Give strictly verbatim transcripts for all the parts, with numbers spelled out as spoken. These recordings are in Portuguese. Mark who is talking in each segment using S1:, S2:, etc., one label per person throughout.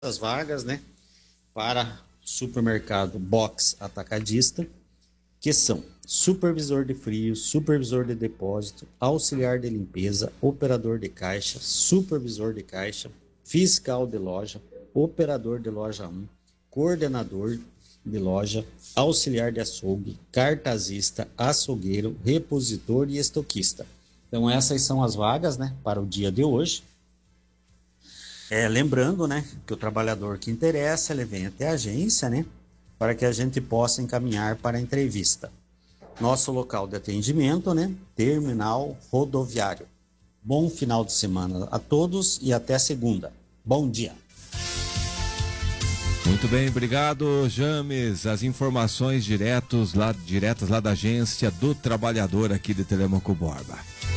S1: As vagas, né, para supermercado box atacadista, que são supervisor de frio, supervisor de depósito, auxiliar de limpeza, operador de caixa, supervisor de caixa, fiscal de loja, operador de loja um, coordenador de loja, auxiliar de açougue, cartazista, açougueiro, repositor e estoquista. Então essas são as vagas, né, para o dia de hoje. É, lembrando, né, que o trabalhador que interessa, ele vem até a agência, né, para que a gente possa encaminhar para a entrevista. Nosso local de atendimento, né, terminal rodoviário. Bom final de semana a todos e até segunda. Bom dia.
S2: Muito bem, obrigado, James. As informações diretos lá, diretas lá da agência do trabalhador aqui de Telêmaco Borba.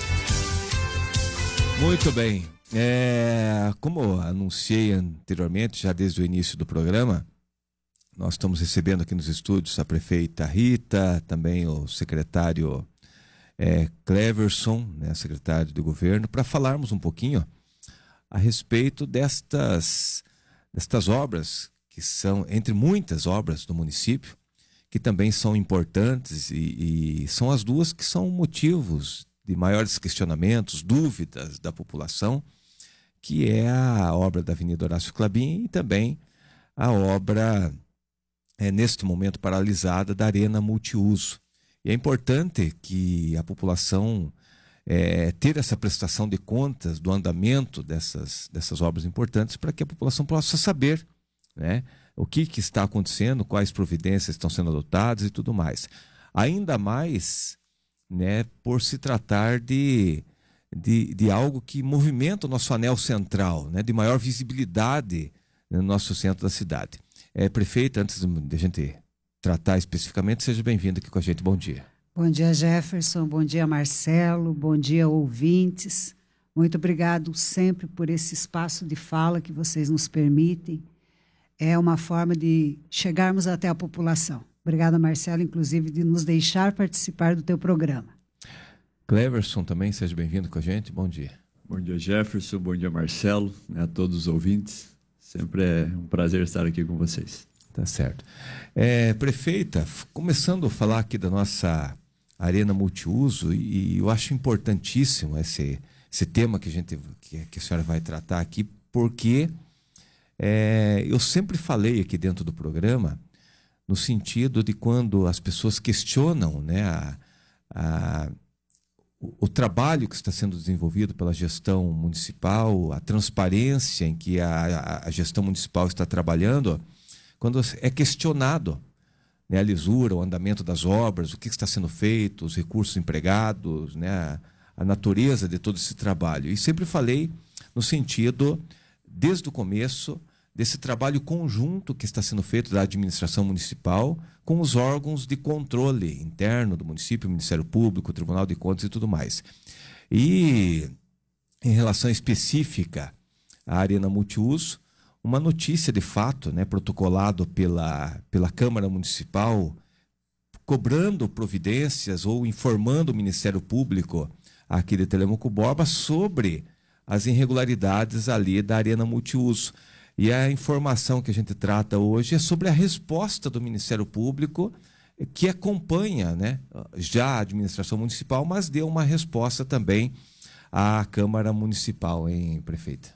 S2: Muito bem. É, como anunciei anteriormente, já desde o início do programa, nós estamos recebendo aqui nos estúdios a prefeita Rita, também o secretário é, Cleverson, né, secretário de governo, para falarmos um pouquinho a respeito destas, destas obras, que são, entre muitas obras do município, que também são importantes e, e são as duas que são motivos de maiores questionamentos, dúvidas da população, que é a obra da Avenida Horácio Klabin e também a obra, é, neste momento paralisada, da Arena Multiuso. E é importante que a população é, ter essa prestação de contas do andamento dessas, dessas obras importantes para que a população possa saber, né, o que, que está acontecendo, quais providências estão sendo adotadas e tudo mais. Ainda mais, né, por se tratar de... De, de algo que movimenta o nosso anel central, né, de maior visibilidade no nosso centro da cidade. É, prefeita, antes de a gente tratar especificamente, seja bem-vindo aqui com a gente. Bom dia.
S3: Bom dia, Jefferson. Bom dia, Marcelo. Bom dia, ouvintes. Muito obrigado sempre por esse espaço de fala que vocês nos permitem. É uma forma de chegarmos até a população. Obrigada, Marcelo, inclusive, de nos deixar participar do teu programa.
S2: Cleverson também, seja bem-vindo com a gente, bom dia.
S4: Bom dia, Jefferson, bom dia, Marcelo, né, a todos os ouvintes, sempre é um prazer estar aqui com vocês.
S2: Tá certo. É, prefeita, começando a falar aqui da nossa Arena Multiuso, e, e eu acho importantíssimo esse, esse tema que a, gente, que, que a senhora vai tratar aqui, porque é, eu sempre falei aqui dentro do programa, no sentido de quando as pessoas questionam, né, a, a o trabalho que está sendo desenvolvido pela gestão municipal, a transparência em que a, a gestão municipal está trabalhando, quando é questionado, né, a lisura, o andamento das obras, o que está sendo feito, os recursos empregados, né, a, a natureza de todo esse trabalho. E sempre falei no sentido, desde o começo, desse trabalho conjunto que está sendo feito da administração municipal com os órgãos de controle interno do município, o Ministério Público, o Tribunal de Contas e tudo mais. E, em relação específica à Arena Multiuso, uma notícia de fato, né, protocolado pela, pela Câmara Municipal, cobrando providências ou informando o Ministério Público aqui de Telêmaco Borba sobre as irregularidades ali da Arena Multiuso. E a informação que a gente trata hoje é sobre a resposta do Ministério Público, que acompanha, né, já a administração municipal, mas deu uma resposta também à Câmara Municipal, hein, prefeita?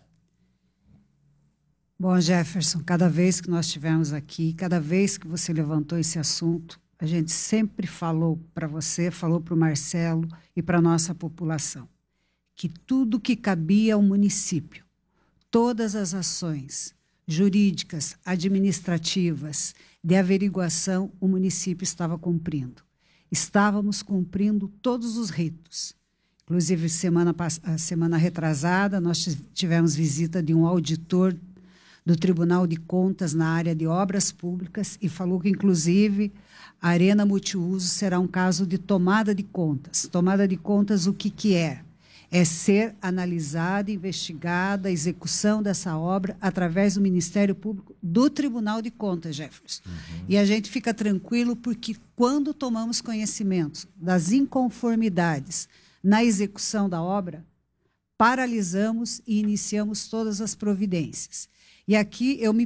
S3: Bom, Jefferson, cada vez que nós estivemos aqui, cada vez que você levantou esse assunto, a gente sempre falou para você, falou para o Marcelo e para a nossa população, que tudo que cabia ao município, todas as ações jurídicas, administrativas, de averiguação, o município estava cumprindo. Estávamos cumprindo todos os ritos. Inclusive, semana, a semana retrasada, nós tivemos visita de um auditor do Tribunal de Contas na área de obras públicas e falou que, inclusive, a Arena Multiuso será um caso de tomada de contas. Tomada de contas, o que, que é? É ser analisada, investigada a execução dessa obra através do Ministério Público do Tribunal de Contas, Jefferson. Uhum. E a gente fica tranquilo porque quando tomamos conhecimento das inconformidades na execução da obra, paralisamos e iniciamos todas as providências. E aqui eu me